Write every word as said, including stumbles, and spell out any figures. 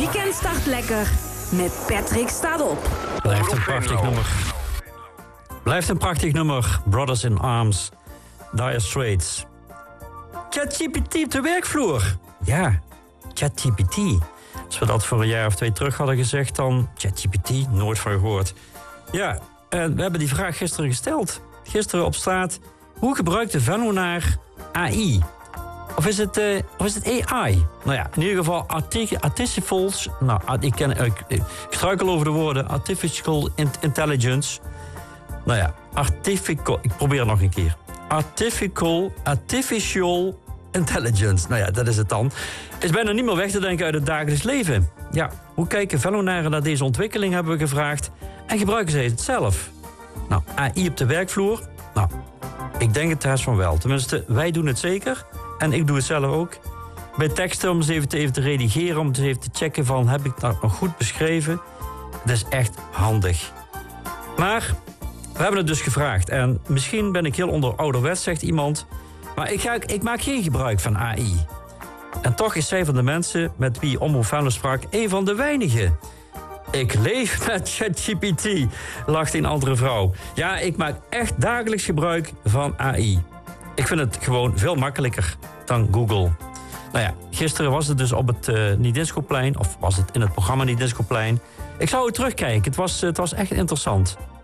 weekend start lekker met Patrick staat op. Blijft een prachtig nummer. Blijft een prachtig nummer. Brothers in Arms. Dire Straits. ChatGPT op de werkvloer. Ja, ChatGPT. Als we dat voor een jaar of twee terug hadden gezegd, dan ChatGPT, nooit van gehoord. Ja, en we hebben die vraag gisteren gesteld. Gisteren op straat. Hoe gebruikt de Vennonaar A I? Of is het, uh, of is het A I? Nou ja, in ieder geval artificials. Nou, ik, ken, ik, ik struikel over de woorden. Artificial intelligence. Nou ja, artificial. Ik probeer het nog een keer. Artificial, artificial intelligence. Nou ja, dat is het dan. Is bijna niet meer weg te denken uit het dagelijks leven. Ja, hoe kijken Vennonaren naar deze ontwikkeling, hebben we gevraagd. En gebruiken zij het zelf? Nou, A I op de werkvloer? Nou, ik denk het thuis van wel. Tenminste, wij doen het zeker. En ik doe het zelf ook. Bij teksten om eens even te, even te redigeren, om eens even te checken van, heb ik dat nog goed beschreven? Dat is echt handig. Maar we hebben het dus gevraagd. En misschien ben ik heel onder ouderwets, zegt iemand. Maar ik, ga, ik maak geen gebruik van A I. En toch is zij van de mensen met wie Omroep Venlo sprak een van de weinigen. Ik leef met ChatGPT, lacht een andere vrouw. Ja, ik maak echt dagelijks gebruik van A I. Ik vind het gewoon veel makkelijker dan Google. Nou ja, gisteren was het dus op het uh, Niediscoplein, of was het in het programma Niediscoplein. Ik zou het terugkijken, het was, het was echt interessant.